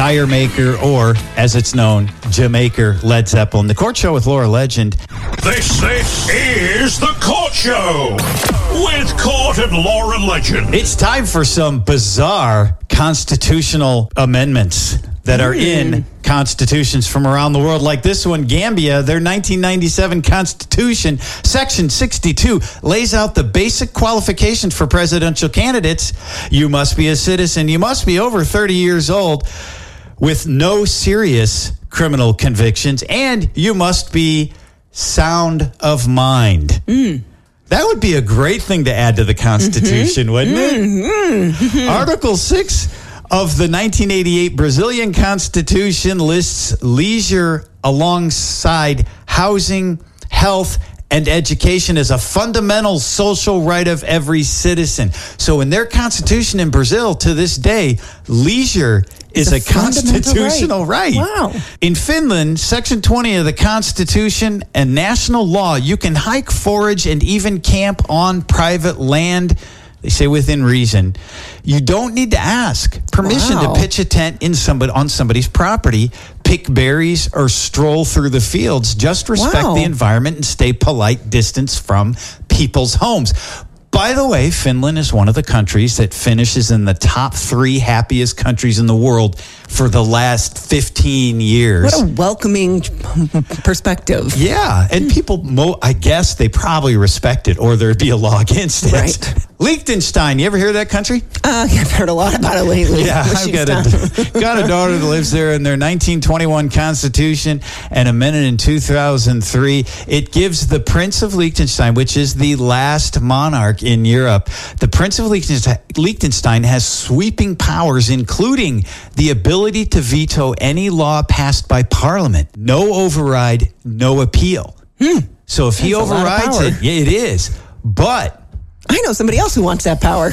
Tire Maker, or, as it's known, Jamaica Led Zeppelin. The Court Show with Laura Legend. This is The Court Show with Court and Laura Legend. It's time for some bizarre constitutional amendments that are in constitutions from around the world, like this one. Gambia, their 1997 constitution, section 62, lays out the basic qualifications for presidential candidates. You must be a citizen. You must be over 30 years old with no serious criminal convictions, and you must be sound of mind. That would be a great thing to add to the Constitution, wouldn't it? Article 6 of the 1988 Brazilian Constitution lists leisure alongside housing, health, and education as a fundamental social right of every citizen. So in their constitution in Brazil to this day, leisure is a constitutional right. Wow. In Finland, Section 20 of the Constitution and national law, you can hike, forage, and even camp on private land. They say within reason. You don't need to ask permission to pitch a tent on somebody's property, pick berries, or stroll through the fields. Just respect the environment and stay polite distance from people's homes. By the way, Finland is one of the countries that finishes in the top 3 happiest countries in the world for the last 15 years. What a welcoming perspective. Yeah, and people, I guess they probably respect it, or there'd be a law against it. Right. Liechtenstein, you ever hear of that country? I've heard a lot about it lately. Yeah, I've got a daughter that lives there, in their 1921 Constitution and amended in 2003. It gives the Prince of Liechtenstein, which is the last monarch in Europe, the Prince of Liechtenstein has sweeping powers, including the ability to veto any law passed by Parliament. No override, no appeal. So if he overrides it, yeah, it is. But I know somebody else who wants that power.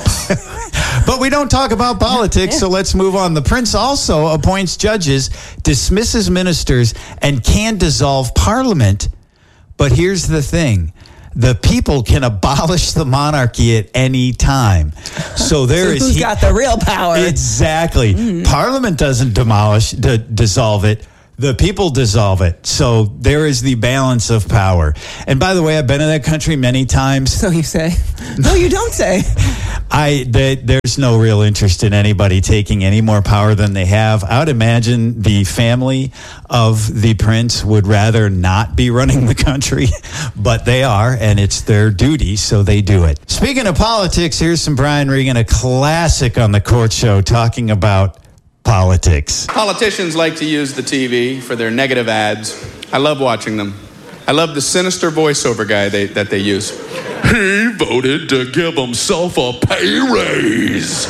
But we don't talk about politics, so let's move on. The prince also appoints judges, dismisses ministers, and can dissolve parliament. But here's the thing. The people can abolish the monarchy at any time. So who's got the real power? Exactly. Parliament doesn't dissolve it. The people dissolve it. So there is the balance of power. And by the way, I've been in that country many times. So you say? No, you don't say. There's no real interest in anybody taking any more power than they have. I would imagine the family of the prince would rather not be running the country, but they are, and it's their duty, so they do it. Speaking of politics, here's some Brian Regan, a classic on the Court Show, talking about politics. Politicians like to use the TV for their negative ads. I love watching them. I love the sinister voiceover guy that they use. He voted to give himself a pay raise.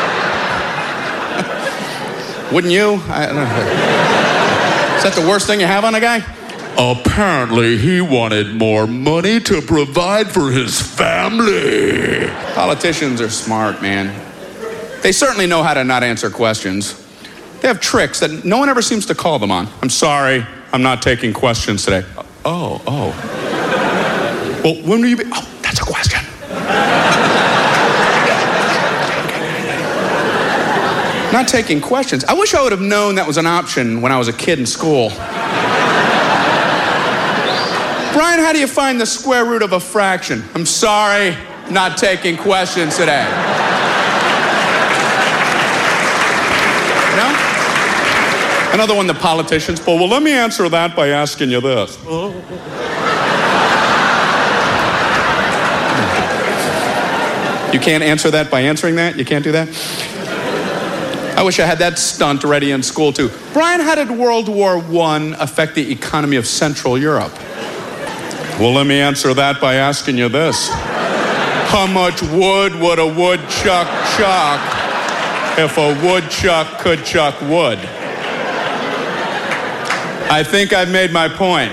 Wouldn't you? I don't know. Is that the worst thing you have on a guy? Apparently, he wanted more money to provide for his family. Politicians are smart, man. They certainly know how to not answer questions. They have tricks that no one ever seems to call them on. I'm sorry, I'm not taking questions today. Oh. Well, when will you be? Oh, that's a question. Not taking questions. I wish I would have known that was an option when I was a kid in school. Brian, how do you find the square root of a fraction? I'm sorry, not taking questions today. No? Another one the politicians pull. Well, let me answer that by asking you this. You can't answer that by answering that? You can't do that? I wish I had that stunt ready in school, too. Brian, how did World War I affect the economy of Central Europe? Well, let me answer that by asking you this. How much wood would a woodchuck chuck if a woodchuck could chuck wood? I think I've made my point.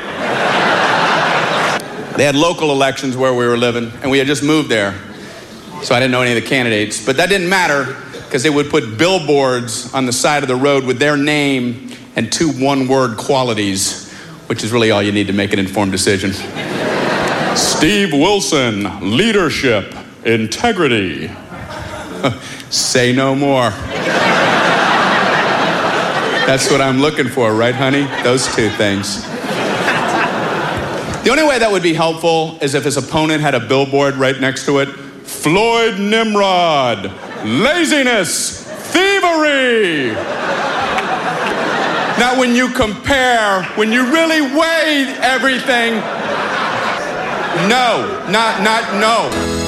They had local elections where we were living, and we had just moved there. So I didn't know any of the candidates. But that didn't matter, because they would put billboards on the side of the road with their name and 2 one-word qualities, which is really all you need to make an informed decision. Steve Wilson, leadership, integrity. Say no more. That's what I'm looking for, right, honey? Those two things. The only way that would be helpful is if his opponent had a billboard right next to it. Floyd Nimrod, laziness, thievery. Now, when you compare, when you really weigh everything, no.